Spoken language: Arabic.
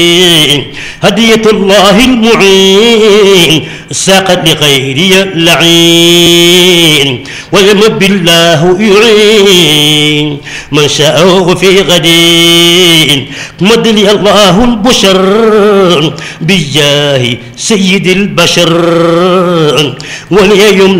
هدية الله المعين ساقت لغيري اللعين والمب الله يعين من شاءه في غدين مد لي الله البشر بجاه سيد البشر وليمن